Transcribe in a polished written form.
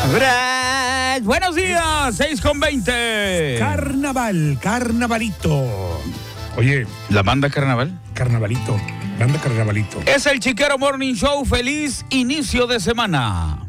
Buenos días, 6:20. Carnavalito. Oye, ¿La banda Carnaval? Carnavalito. Banda Carnavalito. Es el Chiquero Morning Show. Feliz inicio de semana.